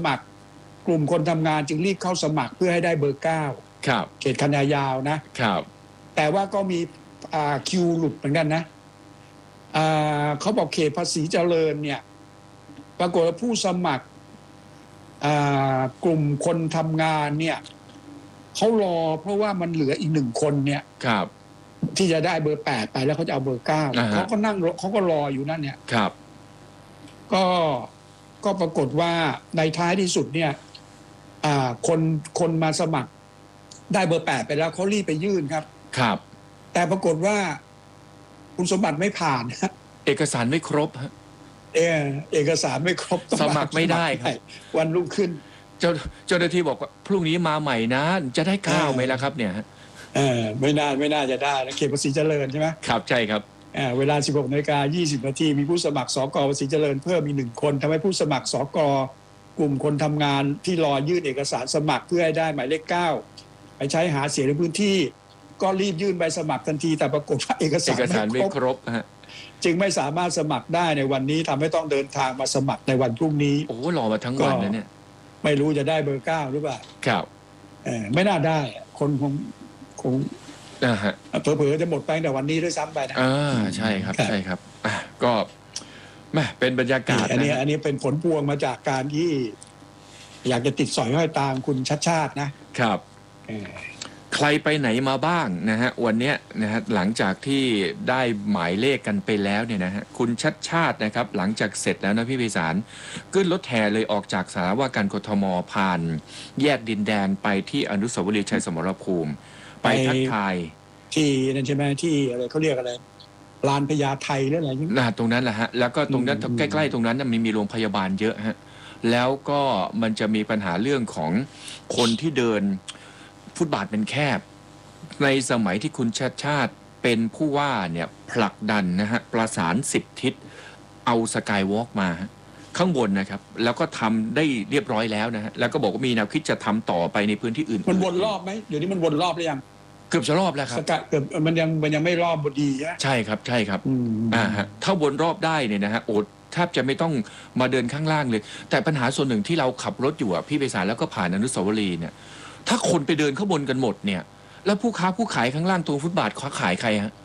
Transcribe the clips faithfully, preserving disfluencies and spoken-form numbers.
มัครกลุ่มคนทำงานจึงรีบเข้าสมัครเพื่อให้ได้เบอร์เก้าครับเขตคันยาวนะครับแต่ว่าก็มีคิวหลุดเหมือนกันนะเขาบอกเขตภาษีเจริญเนี่ยปรากฏว่าผู้สมัครกลุ่มคนทำงานเนี่ยเขารอเพราะว่ามันเหลืออีกหนึ่งคนเนี่ยครับที่จะได้เบอร์แปดไปแล้วเขาจะเอาเบอร์เก้าเขาก็นั่งเขาก็รออยู่นั่นเนี่ยครับก็ก็ปรากฏว่าในท้ายที่สุดเนี่ยคนคนมาสมัครได้เบอร์แปดไปแล้วเขารีบไปยื่นครับครับแต่ปรากฏว่าคุณสมบัติไม่ผ่านเอกสารไม่ครบฮะเออเอกสารไม่ครบสมัครไม่ได้ครับวันรุ่งขึ้นเจ้าเจ้าหน้าที่บอกว่าพรุ่งนี้มาใหม่นะจะได้เก้าไหมล่ะครับเนี่ยเออไม่น่าไม่น่าจะได้นะเขตภาษีเจริญใช่ไหมครับใช่ครับเวลา สิบหกนาฬิกายี่สิบนาทีมีผู้สมัครสกภาษีเจริญเพิ่มมีหนึ่งคนทำให้ผู้สมัครสกกลุ่มคนทำงานที่รอยื่นเอกสารสมัครเพื่อให้ได้หมายเลขเก้าไปใช้หาเสียงในพื้นที่ก็รีบยื่นใบสมัครทันทีแต่ปรากฏว่าเอกสารไม่ครบฮะจึงไม่สามารถสมัครได้ในวันนี้ทำให้ต้องเดินทางมาสมัครในวันพรุ่งนี้โอ้รอมาทั้งวันนะเนี่ยไม่รู้จะได้เบอร์เก้าหรือเปล่าครับเออไม่น่าได้คนคงคงอ่าฮะเผลอๆจะหมดไปแต่วันนี้ด้วยซ้ำไปนะอ่าใช่ครับใช่ครับอ่ะก็แม่เป็นบรรยากาศอันนี้อันนี้เป็นผลพวงมาจากการที่อยากจะติดสอยห้อยตามคุณชัดชาตินะครับใครไปไหนมาบ้างนะฮะวันนี้นะฮะหลังจากที่ได้หมายเลขกันไปแล้วเนี่ยนะฮะคุณชัดชาตินะครับหลังจากเสร็จแล้วนะพี่ไพศาลขึ้นรถแห่เลยออกจากสารว่าการกทมผ่านแยกดินแดงไปที่อนุสาวรีย์ชัยสมรภูมิไปทักทายที่นั่นใช่ไหมที่อะไรเขาเรียกอะไรลานพญาไทหรืออะไรน่ะตรงนั้นแหละฮะแล้วก็ตรงนั้นใกล้ๆตรงนั้นมันมีโรงพยาบาลเยอะฮะแล้วก็มันจะมีปัญหาเรื่องของคนที่เดินฟุตบาทเป็นแคบในสมัยที่คุณชาติชาติเป็นผู้ว่าเนี่ยผลักดันนะฮะประสานสิบทิศเอาสกายวอล์กมาข้างบนนะครับแล้วก็ทำได้เรียบร้อยแล้วนะฮะแล้วก็บอกว่ามีแนวคิดจะทำต่อไปในพื้นที่อื่นมันวนรอบไหมเดี๋ยวนี้มันวนรอบหรือยังเกือบจะรอบแล้วครับสกาเกือบมันยังมันยังไม่รอบบดีใช่ใช่ครับใช่ครับอ่าฮะถ้าวนรอบได้เนี่ยนะฮะโอ้แทบจะไม่ต้องมาเดินข้างล่างเลยแต่ปัญหาส่วนหนึ่งที่เราขับรถอยู่อ่ะพี่ไพศาลแล้วก็ผ่านอนุสาวรีย์เนี่ยถ้าคนไปเดินข้างบนกันหมดเนี่ยแล้วผู้ค้าผู้ขายข้างล่างตรงฟุตบาทเขาขายใครฮะ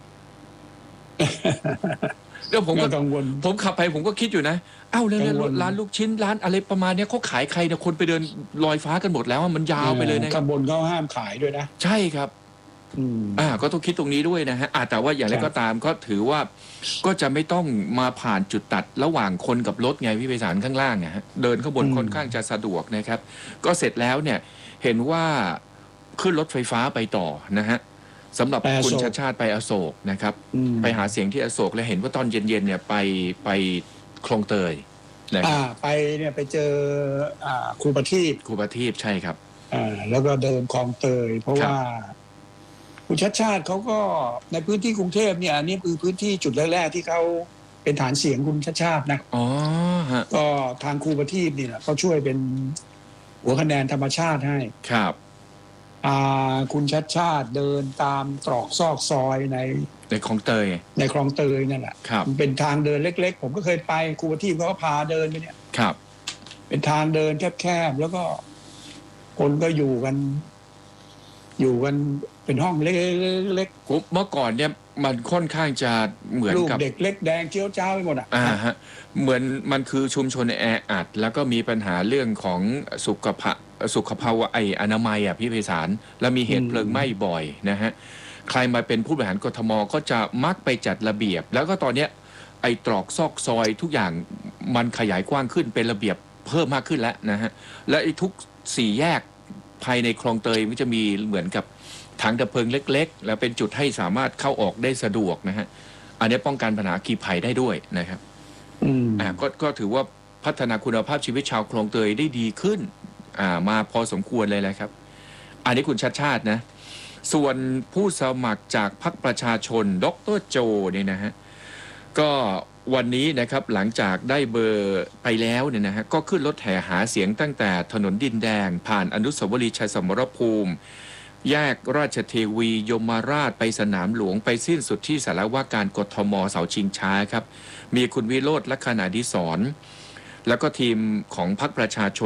เดี๋ยวผมก็กังวลผมขับไปผมก็คิดอยู่นะเอ้าแล้วร้านลูกชิ้นร้านอะไรประมาณนี้เขาขายใครเนี่ยคนไปเดินลอยฟ้ากันหมดแล้วมันยาวไปเลยนะข้างบนเขาห้ามขายด้วยนะใช่ครับอ่าก็ต้องคิดตรงนี้ด้วยนะฮะแต่ว่าอย่างไรก็ตามก็ถือว่าก็จะไม่ต้องมาผ่านจุดตัดระหว่างคนกับรถไงพี่ไพศาลข้างล่างนะฮะเดินข้างบนค่อนข้างจะสะดวกนะครับก็เสร็จแล้วเนี่ยเห็นว่าขึ้นรถไฟฟ้าไปต่อนะฮะสำหรับคุณชาติชาติไปอโศกนะครับไปหาเสียงที่อโศกและเห็นว่าตอนเย็นๆเนี่ยไปไปคลองเตยนะครับไปเนี่ยไปเจอครูประทีปครูประทีปใช่ครับอ่าแล้วก็เดินคลองเตยเพราะว่าคุณชาติชาติเขาก็ในพื้นที่กรุงเทพเนี่ยอันนี้คือพื้นที่จุดแรกๆที่เขาเป็นฐานเสียงคุณชาติชาตินะอ๋อฮะก็ทางครูประทีปนี่แหละเขาช่วยเป็นหัวคะแนนธรรมชาติให้ครับคุณชัดชาติเดินตามตรอกซอกซอยในในคลองเตยในคลองเตยนั่นแหละมันเป็นทางเดินเล็กๆผมก็เคยไปครูประทีปเขาก็พาเดินไปเนี่ยครับเป็นทางเดินแคบๆแล้วก็คนก็อยู่กันอยู่กันเป็นห้องเล็กๆเมื่อก่อนเนี่ยมันค่อนข้างจะเหมือนกับเด็กเล็กแดงเจียวจ้าวไปหมดอ่ะอ่าฮะเหมือนมันคือชุมชนแออัดแล้วก็มีปัญหาเรื่องของสุขภาพสุขภาวะไออนามัยอ่ะพี่ไพศาลแล้วมีเหตุเพลิงไหม้บ่อยนะฮะใครมาเป็นผู้บริหารกทมก็จะมักไปจัดระเบียบแล้วก็ตอนเนี้ยไอตรอกซอกซอยทุกอย่างมันขยายกว้างขึ้นเป็นระเบียบเพิ่มมากขึ้นแล้วนะฮะและไอทุกสี่แยกภายในคลองเตยมันจะมีเหมือนกับถังดับเพลิงเล็กๆแล้วเป็นจุดให้สามารถเข้าออกได้สะดวกนะฮะอันนี้ป้องกันปัญหาขีภัยได้ด้วยนะครับอ่าก็ก็ถือว่าพัฒนาคุณภาพชีวิตชาวคลองเตยได้ดีขึ้นอ่ามาพอสมควรเลยแหละครับอันนี้คุณชัดชาตินะส่วนผู้สมัครจากพรรคประชาชนดร.โจเนี่ยนะฮะก็วันนี้นะครับหลังจากได้เบอร์ไปแล้วเนี่ยนะฮะก็ขึ้นรถแห่หาเสียงตั้งแต่ถนนดินแดงผ่านอนุสาวรีย์ชัยสมรภูมิแยกราชเทวียมราชไปสนามหลวงไปสิ้นสุดที่สารว่าการกทมเสาชิงช้าครับมีคุณวิโรจน์ลักษณะดิศรแล้วก็ทีมของพรรคประชาชน